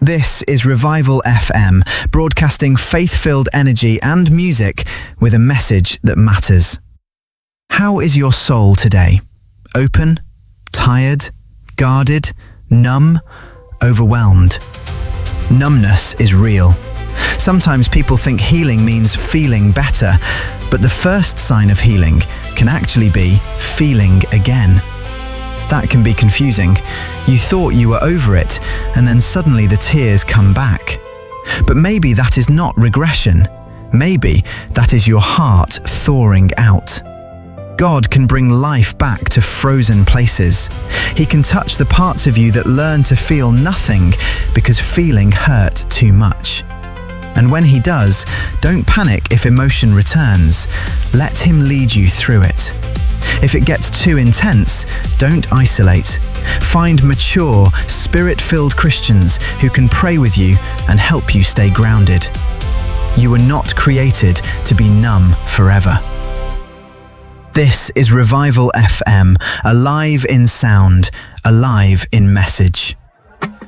This is Revival FM, broadcasting faith-filled energy and music with a message that matters. How is your soul today? Open? Tired? Guarded? Numb? Overwhelmed? Numbness is real. Sometimes people think healing means feeling better, but the first sign of healing can actually be feeling again. That can be confusing. You thought you were over it, and then suddenly the tears come back. But maybe that is not regression. Maybe that is your heart thawing out. God can bring life back to frozen places. He can touch the parts of you that learn to feel nothing because feeling hurt too much. And when He does, don't panic if emotion returns. Let Him lead you through it. If it gets too intense, don't isolate. Find mature, spirit-filled Christians who can pray with you and help you stay grounded. You were not created to be numb forever. This is Revival FM, alive in sound, alive in message.